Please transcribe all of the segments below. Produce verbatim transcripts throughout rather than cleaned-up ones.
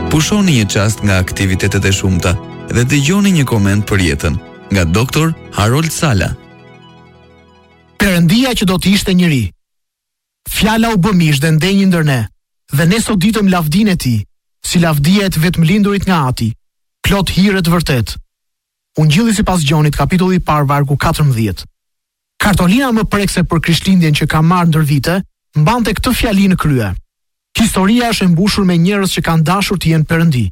Pushoni një çast nga aktivitetet e shumta dhe dëgjoni një koment për jetën nga doktor Harold Sala. Perëndia që do të ishte njëri. Fjala u bë mish dhe ndenjë ndër ne, dhe ne sot ditëm lavdinë e tij, si lavdia e të vetmlindurit nga Ati, plot hire të vërtet. Ungjilli sipas Gjonit, kapitulli i parë, vargu katërmbëdhjetë. Kartolina më prekse për Krishtlindjen që ka marrë ndër vite, mbante këtë fjali në krye. Historia është e mbushur me njerëz që kanë dashur të jenë perëndi.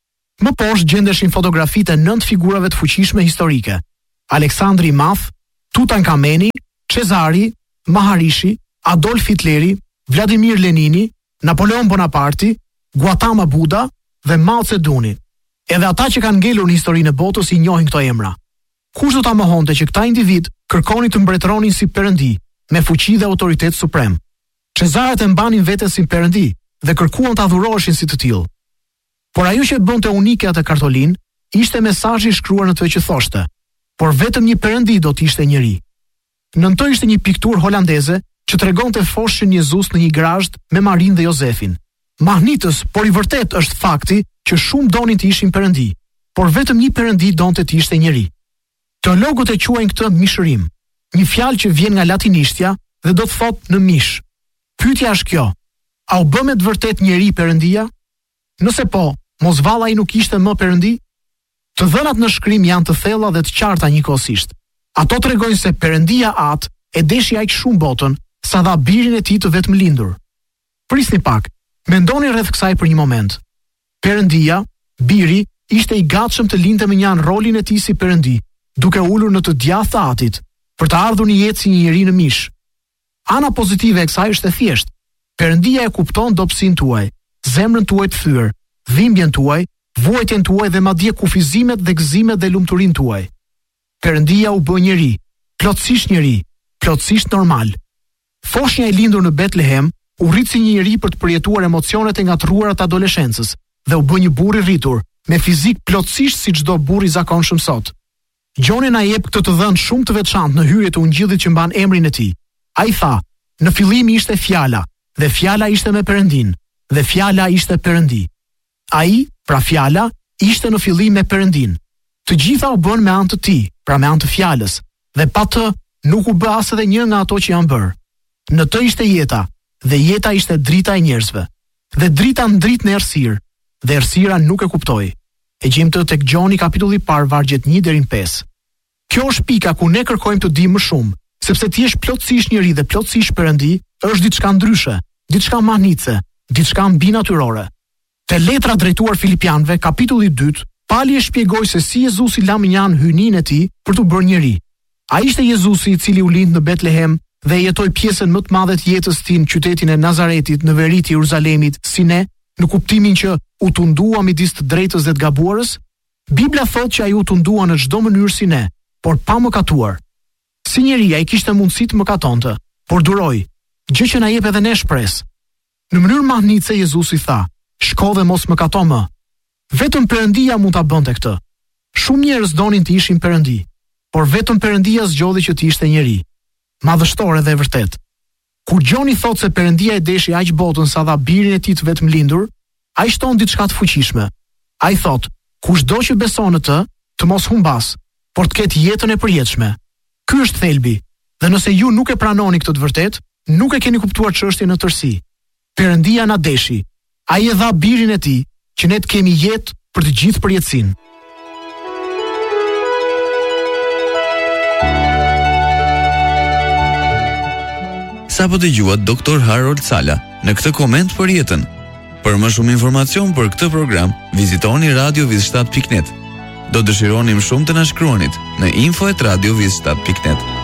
Më poshtë gjendeshin fotografitë e nëntë figurave të fuqishme historike: Aleksandri i Madh, Tutankameni, Cezari, Maharishi, Adolf Hitleri, Vladimir Lenini, Napoleon Bonaparte, Gautama Buddha dhe Mao Zedong. Edhe ata që kanë ngelur në historinë e botës i njohin këto emra. Kush do ta mohonte që këta individ kërkonin të mbretëronin si perëndi, me fuqi dhe autoritet suprem. Cezarët e mbanin veten si perëndi dhe kërkuan të adhuroheshin si të tillë. Por ajo që bënte unike atë kartolin ishte mesazhi i shkruar në të që thoshte: por vetëm një perëndi do të ishte njëri. Nën to ishte një pikturë holandeze që tregonte foshën Jezus në një grazhd me Marin dhe Jozefin. Mahnitës, por i vërtet është fakti që shumë donin të ishin perëndi, por vetëm një perëndi donte të ishte njëri. Teologët e quajnë këtë mishërim, një fjalë që vjen nga latinishtja dhe do të thotë në mish. Pyetja është kjo: a u bë me të vërtet njëri perëndia? Nëse po, mos valla ai nuk ishte më perëndi? Të dhënat në shkrim janë të thella dhe të qarta njëkohësisht. Ato tregojnë se perëndia At e deshi aq shumë botën sa dha birin e tij të vetmlindur. Prisni pak, mendoni rreth kësaj për një moment. Perëndia, biri, ishte i gatshëm të lindte me një anë rolin e tij si perëndi, duke ulur në të djathtë të Atit, për të ardhur një jetë si një njeri në mish. Ana pozitive e kësaj është e thjeshtë. Perëndia e kupton dobësinë tuaj, zemrën tuaj të thyer, dhimbjen tuaj, vuajtjen tuaj dhe madje kufizimet dhe gëzimet dhe lumturinë tuaj. Perëndia u bë njeri, plotësisht njeri, plotësisht normal. Foshnja e lindur në Betlehem u rrit si një njeri për të përjetuar emocionet e ngatruara të adoleshencës dhe u bë një burr i rritur, me fizik plotësisht si çdo burr i zakonshëm sot. Gjoni na jep këtë të dhënë shumë të veçantë në hyrje të ungjillit që mban emrin e tij. Ai tha: në fillim ishte fjala, dhe fjala ishte me Perëndin, dhe fjala ishte Perëndi. Ai, pra fjala, ishte në fillim me Perëndin. Të gjitha u bën me anë të tij, pra me anë të fjalës, dhe pa të nuk u bë as edhe një nga ato që janë bërë. Në të ishte jeta, dhe jeta ishte drita e njerëzve. Dhe drita ndrit në errësirë, dhe errësira nuk e kuptoi. E gjejmë të tek Gjoni kapitulli i parë vargjet një deri në pesë. Kjo është pika ku ne kërkojmë të dimë më shumë, sepse ti je plotësisht njeri dhe plotësisht perëndi, është diçka ndryshe, diçka mahnice, diçka mbinatyrore. Te letra drejtuar Filipianëve, kapitulli i dytë, Pali e shpjegoi se si Jezusi la në një anë hyjninë e tij për të bërë njeri. Ai ishte Jezusi i cili u lind në Betlehem dhe jetoi pjesën më të madhe të jetës së tij në qytetin e Nazaretit, në veri të Jeruzalemit, si ne, në kuptimin që u tundua midis të drejtës dhe të gabuarës. Bibla thotë që ai u tundua në çdo mënyrë si ne, por pa mëkatuar. Si njeri ai kishte mundësi të mëkatonte, por duroi, gjë që na jep edhe ne shpresë. Në mënyrë mahnice Jezusi tha: "Shko dhe mos mëkato më." Vetëm Perëndia mund ta bënte këtë. Shumë njerëz donin të ishin perëndi, por vetëm Perëndia zgjodhi që të ishte njeri. Madhështore dhe e vërtet. Kur Gjoni thotë se Perëndia e deshi aq botën sa dha birin e tij të vetmlindur, ai shton diçka të fuqishme. Ai thotë: "Kushdo që beson në të, të mos humbas, por të ketë jetën e përjetshme." Ky është thelbi, dhe nëse ju nuk e pranoni këtë të vërtet, nuk e keni kuptuar çështjen në tërësi. Perëndia na deshi. Ai e dha birin e tij që ne të kemi jetë për të gjithë përjetësinë. Sa po dëgjuat doktor Harold Sala në këtë koment për jetën. Për më shumë informacion për këtë program, vizitoni radio viz shtat pikë net. Do dëshironim shumë të na shkruanit në info at radio viz shtat pikë net.